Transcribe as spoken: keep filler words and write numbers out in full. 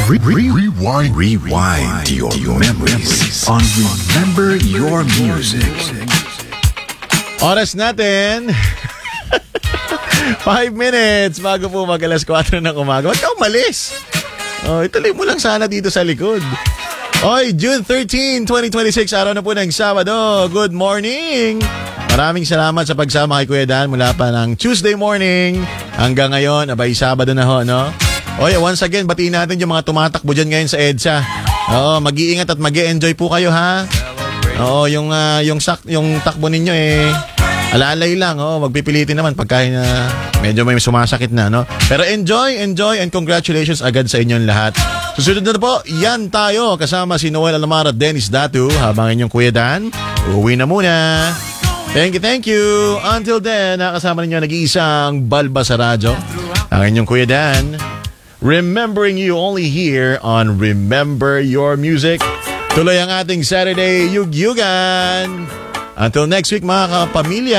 Re- re- rewind. Rewind your memories on Remember Your Music. Oras natin. Five minutes bago po mag alas kwatro ng umaga. Huwag ka umalis. Oh, ituloy mo lang sana dito sa likod. Oy, June thirteenth, twenty twenty-six, araw na po ng Sabado. Good morning! Maraming salamat sa pagsama kay Kuya Dan mula pa ng Tuesday morning hanggang ngayon. Abay, Sabado na ho, no? Oy, once again, batiin natin yung mga tumatakbo dyan ngayon sa EDSA. Oo, mag-iingat at mag-e-enjoy po kayo, ha? Oo, yung, uh, yung, sak, yung takbo ninyo, eh, alalay lang, oh, magpipilitin naman pagka uh, medyo may sumasakit na, no? Pero enjoy, enjoy, and congratulations agad sa inyong lahat. Susunod na po, yan tayo, kasama si Noel Alamar at Dennis Datu, habang inyong Kuya Dan, uwi na muna. Thank you, thank you. Until then, nakasama ninyo nag-iisang balba sa radyo, ang inyong Kuya Dan, remembering you only here on Remember Your Music. Tuloy ang ating Saturday Yugyugan. Until next week, mga kapamilya.